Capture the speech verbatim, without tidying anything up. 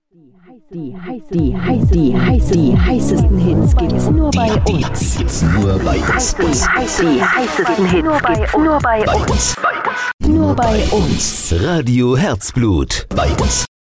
Die, heiß, die, heiß, die, heiß, die heißesten Hits gibt's nur bei uns. Gibt's nur bei uns. Die, heiß, die heißesten Hits nur bei, nur bei uns. Bei uns. Nur bei uns. Radio Herzblut. Bei uns.